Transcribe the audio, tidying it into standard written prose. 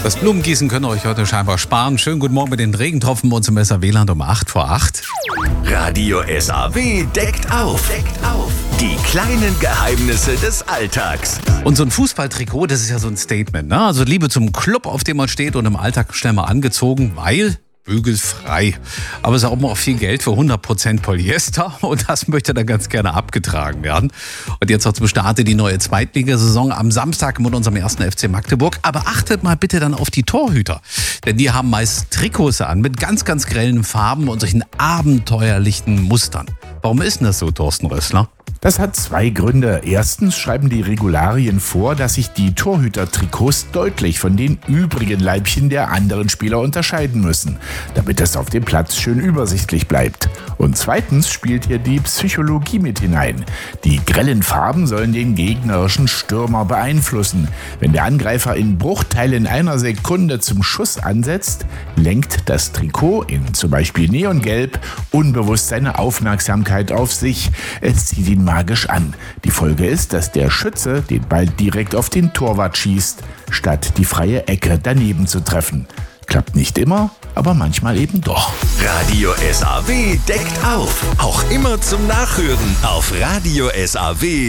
Das Blumengießen könnt ihr euch heute scheinbar sparen. Schönen guten Morgen mit den Regentropfen bei uns im SAW-Land um 8:08. Radio SAW deckt auf. Die kleinen Geheimnisse des Alltags. Und so ein Fußballtrikot, das ist ja so ein Statement, ne? Also Liebe zum Club, auf dem man steht und im Alltag schnell mal angezogen, weil bügelfrei. Aber es ist auch immer viel Geld für 100% Polyester und das möchte dann ganz gerne abgetragen werden. Und jetzt auch zum Start die neue Zweitligasaison am Samstag mit unserem ersten FC Magdeburg. Aber achtet mal bitte dann auf die Torhüter, denn die haben meist Trikots an mit ganz, ganz grellen Farben und solchen abenteuerlichen Mustern. Warum ist denn das so, Thorsten Rössler? Das hat zwei Gründe. Erstens schreiben die Regularien vor, dass sich die Torhüter-Trikots deutlich von den übrigen Leibchen der anderen Spieler unterscheiden müssen, damit es auf dem Platz schön übersichtlich bleibt. Und zweitens spielt hier die Psychologie mit hinein. Die grellen Farben sollen den gegnerischen Stürmer beeinflussen. Wenn der Angreifer in Bruchteilen einer Sekunde zum Schuss ansetzt, lenkt das Trikot in zum Beispiel Neongelb unbewusst seine Aufmerksamkeit auf sich. Es zieht ihn magisch an. Die Folge ist, dass der Schütze den Ball direkt auf den Torwart schießt, statt die freie Ecke daneben zu treffen. Klappt nicht immer, aber manchmal eben doch. Radio SAW deckt auf. Auch immer zum Nachhören auf Radio SAW.